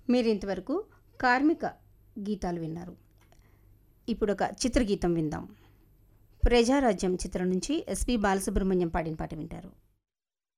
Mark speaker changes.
Speaker 1: మీరు ఇంతవరకు కార్మిక గీతాలు విన్నారు. ఇప్పుడు ఒక చిత్రగీతం విందాం. ప్రజారాజ్యం చిత్రం నుంచి ఎస్పి బాలసుబ్రహ్మణ్యం పాడిన పాట వింటారు.